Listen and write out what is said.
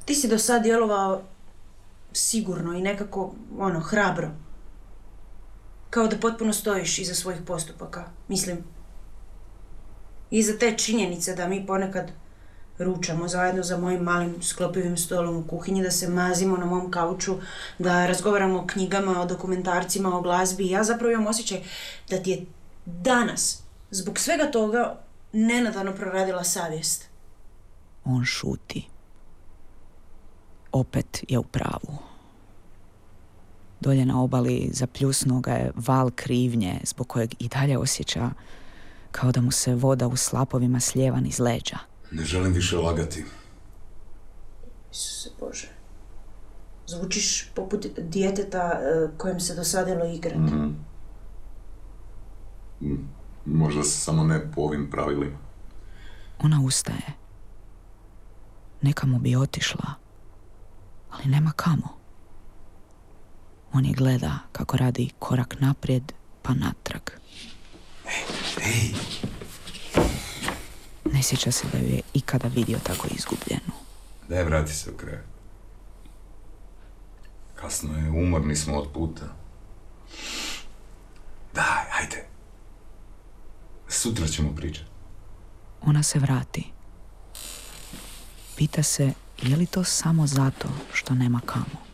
Ti si do sad djelovao sigurno i nekako, hrabro. Kao da potpuno stojiš iza svojih postupaka. Mislim, iza te činjenice da mi ponekad ručamo zajedno za mojim malim sklopivim stolom u kuhinji, da se mazimo na mom kauču, da razgovaramo o knjigama, o dokumentarcima, o glazbi. Ja zapravo imam osjećaj da ti je danas, zbog svega toga, nenadano proradila savjest. On šuti. Opet je u pravu. Dolje na obali zapljusnuo ga je val krivnje zbog kojeg i dalje osjeća kao da mu se voda u slapovima slijeva niz leđa. Ne želim više lagati. Isuse Bože. Zvučiš poput djeteta kojem se dosadilo igrati. Možda samo ne po ovim pravilima. Ona ustaje. Nekamo bi otišla, ali nema kamo. On je gleda kako radi korak naprijed pa natrag. Ej! Ne sjeća se da ju je ikada vidio tako izgubljenu. Daj, vrati se u krevet. Kasno je, umorni smo od puta. Daj, ajde. Sutra ćemo pričati. Ona se vrati. Pita se je li to samo zato što nema kamo.